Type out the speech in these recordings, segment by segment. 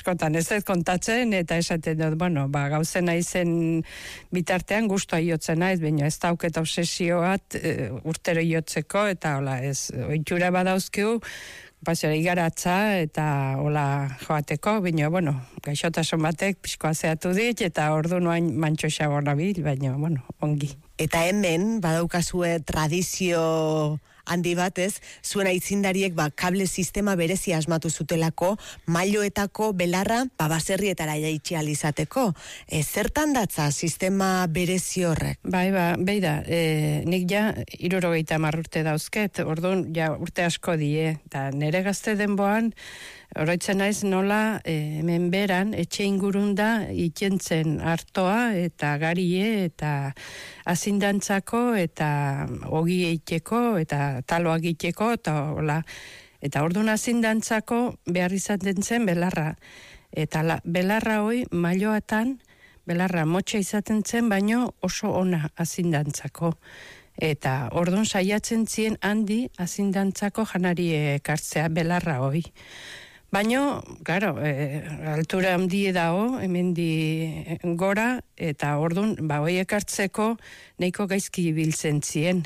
askotan ez kontatzen, eta esaten dut, gauzen naizen bitartean gustua iotzen naiz, baina ez dauket obsesio bat urtero iotzeko, eta hola, ez, ohitura badauzkiu, igaratza eta hola joateko, baina, gaixotasun batek pixkoa zeatu dit, eta ordu noain mantxoxa nabil, baina, ongi. Eta hemen, badaukazue tradizio handi batez, zuen aitzindariek kable sistema berezi asmatu zutelako, mailoetako belarra baserrietara jaitsi ahal izateko. Zertan datza sistema berezi horrek? Beida, nik ja 70 urte dauzket, orduan ja urte asko die, eta nere gazte denboan, oroitzen naiz nola hemen beran, etxe ingurunda ikentzen hartoa eta garie eta azindantzako eta ogi eiteko eta taloak iteko eta hola. Eta orduan azindantzako behar izaten zen belarra. Eta belarra hoi mailoatan, belarra motxa izaten zen, baino oso ona azindantzako. Eta orduan saiatzen zien handi azindantzako janari ekartzea belarra hoi. Baina, claro, altura handi dago, hemendi gora, eta orduan, horiek hartzeko nahiko gaizki biltzen zien.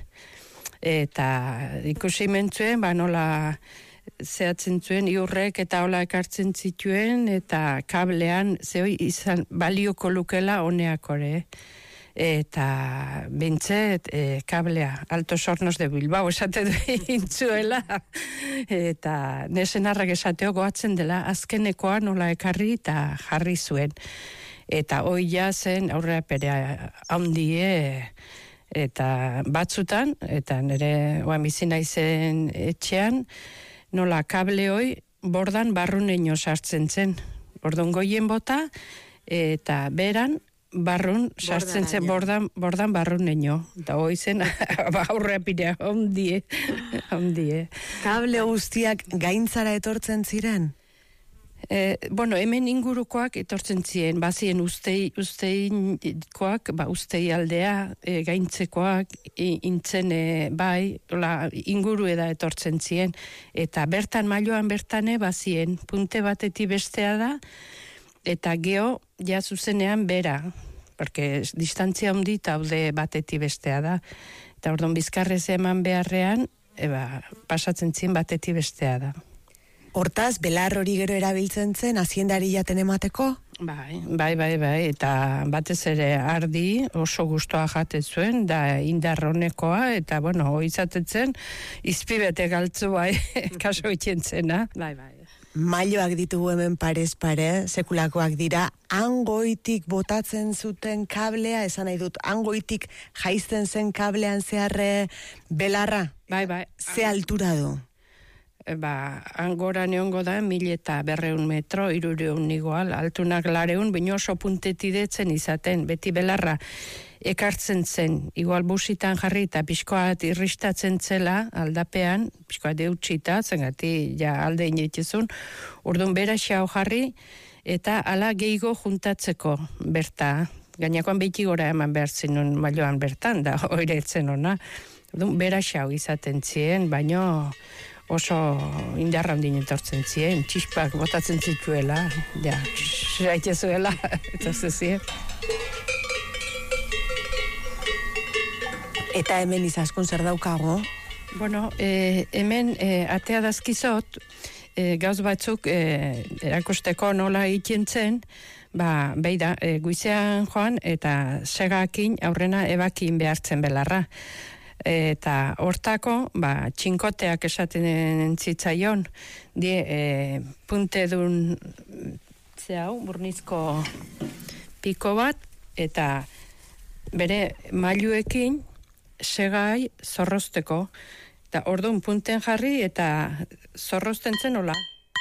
Eta ikusi mentzuen, nola zehatzen zuen, iurrek eta hola ekartzen zituen, eta kablean, zehoi izan balioko lukela honeak ore. Eta bintzet kablea Altos Hornos de Bilbao esate intzuela, eta nesen harrak esateo goatzen dela azkenekoa nola ekarri eta jarri zuen, eta hoia zen aurrera perea handie, eta batzutan, eta nire bizina izen etxean, nola kable hoi bordan barruneño sartzen zen, orduan goien bota, eta beran barrun sartzen zen bordan barruneño, eta hoi zen aurrera pirea ondie. Kable guztiak gaintzara etortzen ziren? Hemen ingurukoak etortzen ziren, bazien usteikoak, ustei aldea, gaintzekoak, intzen inguru eda etortzen ziren, eta bertan mailoan bertane bazien, punte batetik bestea da, eta geho ja zuzenean bera, porque distantzia handi taude batetik bestea da, eta orduan bizkarrez eman beharrean, pasatzen ziren batetik bestea da. Hortaz, belar hori gero erabiltzen zen, aziendari jaten emateko? Bai, eta batez ere ardi oso gustoa jaten zuen, da indarronekoa, eta izaten zen, izpibete galtzu kaso itxentzena. Bai. Mailoak ditugu hemen parez pare, sekulakoak dira, hangoitik botatzen zuten kablea, esan nahi dut, hangoitik jaizten zen kablean zeharre belarra? Bai. Ze altura du? Angora neongo da 1200 metro, 300 igual, altunak 200, baina oso puntetidetzen izaten, beti belarra ekartzen zen, igual busitan jarri eta pixkoat irristatzen zela aldapean, pixkoat deutxita, zengati ja alde inetizun, orduan bera xau jarri, eta ala gehigo juntatzeko berta, gainakoan behiti gora eman behar zenun mailoan bertan, da oiretzen ona, orduan bera xau izaten zien, baino oso indarra handin etortzen zien, txispak botatzen zituela, xeraitezuela, eta zezien. Eta hemen izaskun zer daukago? Hemen atea dazkizot, gauz batzuk erakusteko nola ikentzen, beida, guizean joan eta segakin aurrena ebakin behartzen belarra. Eta hortako, txinkoteak esaten zitzaion, punte dun burnizko piko bat, eta bere mailuekin segai zorrozteko, eta orduan punten jarri eta zorrozten zen hola.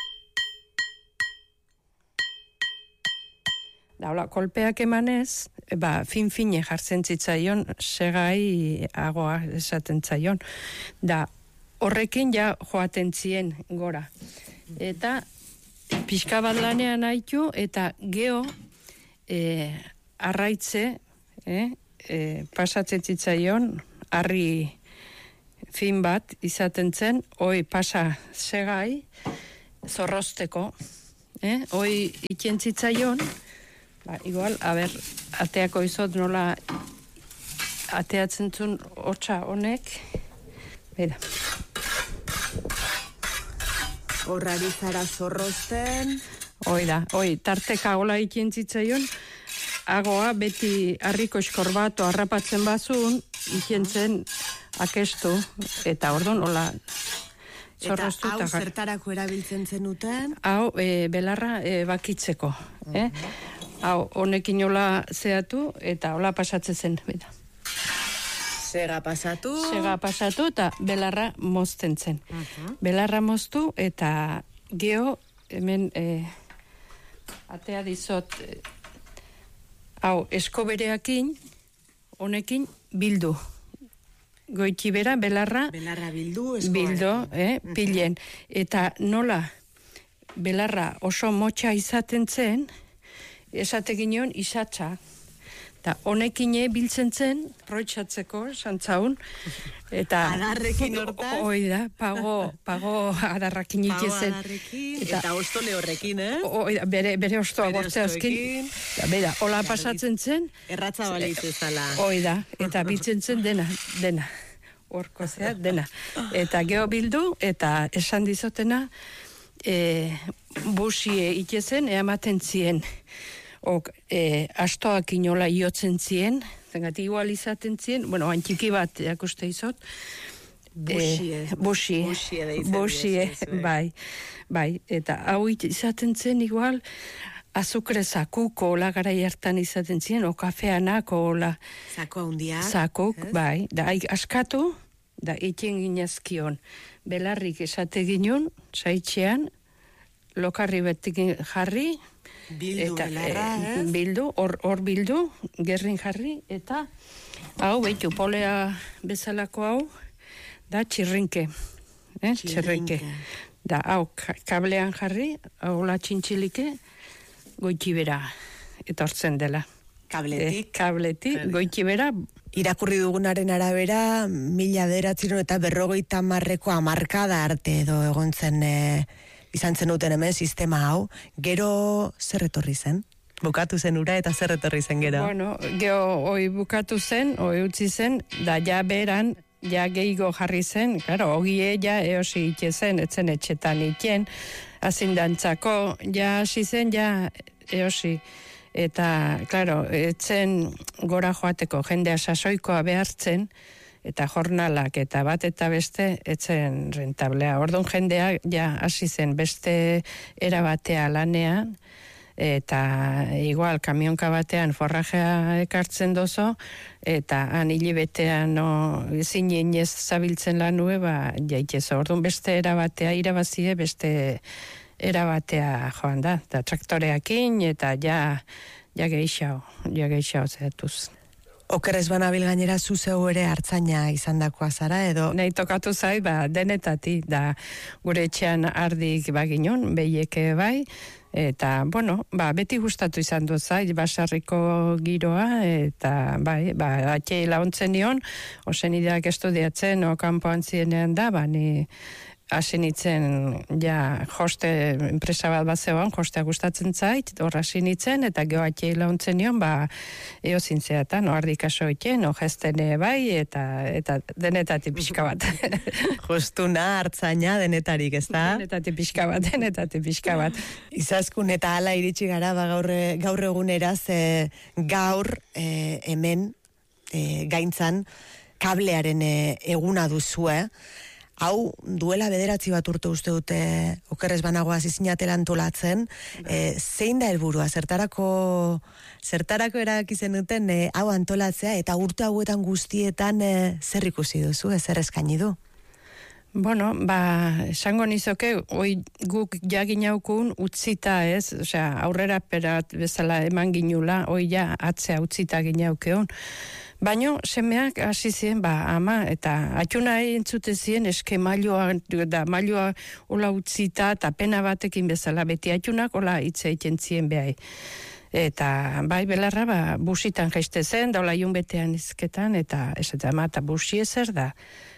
Kolpeak emanez, fin-fine jartzen zitzaion, segai agoa esaten zaion. Da, horrekin ja joaten zien gora. Eta pixka bat lanean haitu, eta geho arraitze, pasatzen zitzaion, harri fin bat izaten zen, hoi pasa segai zorrozteko. hoi ikientzitzaion, igual, ateako izot nola ateatzen zuen hotxa honek, bera. Horrari zara zorrozten. Tarteka hola ikientzitzaion, agoa beti harriko eskor bat harrapatzen bazun, ikientzen akestu, eta orduan hola zorroztu. Eta hau zertarako erabiltzen zenuten? Hau, belarra bakitzeko. Hau, honekin hola zeatu, eta hola pasatzen zen, bera. Sega pasatu eta belarra mozten zen. Belarra moztu eta geho hemen atea dizot hau eskobereakin honekin bildu. Goiti bera belarra bildu, pilen. Eta nola belarra oso motxa izaten zen, esate ginen isatxa. Eta honekin biltzen zen, roitxatzeko, santzaun, eta... Adarrekin hortaz? Oida, pago adarrakin ikezen. Eta ostole horrekin, Oida, bere ostoa gortzeazkin. Bera, hola pasatzen zen. Erratza balitz ezala. Oida, eta biltzen zen dena. Horko zea, dena. Eta geho bildu, eta esan dizotena, busie ikezen, eamaten zien. Astoak inola iotzen zien, zengati igual izaten zien, antxiki bat jakuste izot. Busie, bai. Eta hau izaten zen igual, azukre zakuko, ola gara hartan izaten zien, o kafeanak, ola... Zako handiak. Zakuk, bai. Da, askatu, da, itien ginezkion. Belarrik esate ginen, saitxean, lokarri betekin jarri, Bildu belarra, Bildu, hor bildu, gerrin jarri, eta hau, behitu, polea bezalako hau, da txirrinke. Txirrinke. Da, hau, kablean jarri, hau la txintxilike, goitibera, etortzen dela. Kabletik, goitibera. Irakurri dugunaren arabera, 1950 hamarkada arte edo egon zen... izan zen duten hemen sistema hau, gero zer etorri zen? Bukatu zen ura eta zer etorri zen gero? Gero hoi bukatu zen, hoi utzi zen, da ja beran, ja gehigo jarri zen, claro, ogie ja eosi ite zen, etzen etxetan iten, azindantzako, ja hasi zen, ja eosi. Eta, claro, etzen gora joateko jendea sasoikoa behartzen, eta jornalak eta bat eta beste etzen rentablea. Orduan jendea ja hasi zen beste erabatea lanean, eta igual kamionka batean forrajea ekartzen dozo, eta han hilibetean ezin inez zabiltzen lanue, jaitezo. Orduan beste erabatea irabazie, beste erabatea joan da. Eta traktoreakin, eta ja geixao zehatuz. Okerrez banabil gainera zuzeu ere hartzaina izandakoa zara edo? Nei tokatu zai, denetati, da gure etxean ardik baginon, behieke bai, eta, beti gustatu izan du zai, basarriko giroa, eta, atxei launtzen nion, osen ideak estudiatzen, kanpoan zienean da, ni hasi nitzen, joste, enpresa bat zegoen, jostea gustatzen zait, hor hasi nitzen, eta geho atxei launtzen nion, eo zintzeatan, ardikaso iten, jestene bai, eta denetatik pixka bat. Jostuna, hartzaina, denetarik, ez da? Denetatik pixka bat. Izaskun eta hala iritsi gara, gaur eguneraz, gaur hemen gaintzan kablearen eguna duzue, hau duela 9 bat urte uste dute okerrez banagoa zizinatela antolatzen, zein da helburua, zertarako erabaki zenuten hau antolatzea eta urte hauetan guztietan zer ikusi duzu, zer eskaini du? Esango nizoke, guk jagin haukun utzita ez, aurrera perat bezala eman ginula, atzea utzita ginaukeon. Baina semeak hasi ziren, ama, eta atxuna entzute ziren eske mailua hola utzita, eta pena batekin bezala, beti atxunak hola hitz egiten ziren behai. Eta belarra, busitan jaiste zen, daula betean izketan, eta ez eta busi ezer da.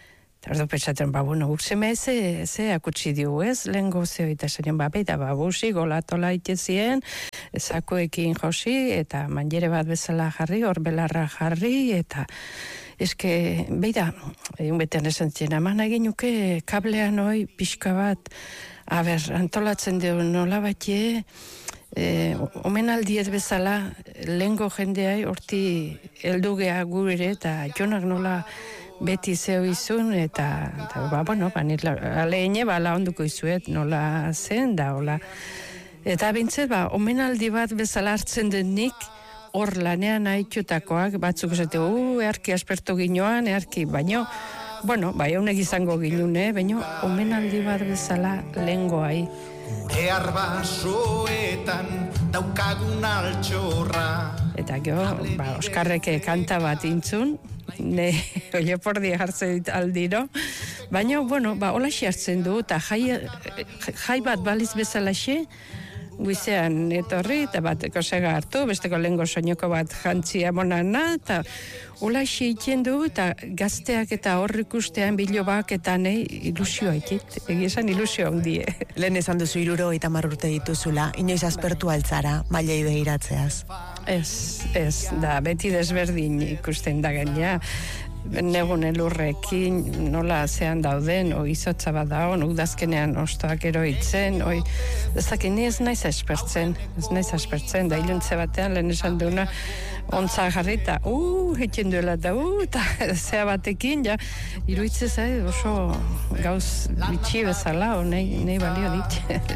Eta ordu pentsatzen, bueno, ukseme ze akutsi diu, ez? Lehen gozio eta zeren, beita, busi, golatola itezien, zakoekin josi, eta manjere bat bezala jarri, hor belarra jarri, eta eske, beida, egun betean esan zien, aman egin nuke kablean hoi pixka bat, antolatzen dugu nola batie, omenaldiet bezala, lehengo jendeai, horti heldugea gure, eta jonak nola beti zeo izun, eta aleine, onduko izuet, nola zen, da, hola. Eta bintzet, omenaldi bat bezala hartzen den nik, hor lanean haitxutakoak, batzuk esate, earki aspertu ginoan, baino, honek izango ginune, baino, omenaldi bat bezala lehengoai. Gure arbasoetan daukagun altxorra. Eta Oskarreke kanta bat intzun, oiopordi jartzen dit aldiro, baina, holaxe hartzen du, eta jai bat baliz bezalaxe, guizean etorri, eta bateko sega hartu, besteko lehengo soinoko bat jantzia monana, eta holaxe iten du, eta gazteak eta horrik ustean bilobak eta nahi ilusioa ikit, egizan ilusio ondie. Lehen esan duzu 70 urte dituzula, inoiz aspertu altzara, mailei behiratzeaz. Ez, da, beti desberdin ikusten da gaina. Negun elurrekin nola zean dauden, izotza bat daun, udazkenean ostoak eroitzen, ni ez naiz aspertzen, da iluntze batean lehen esan duena, ontza jarrita, egin duela da, eta zea batekin, iruitze zai oso gauz bitxi bezala, nahi balio dit.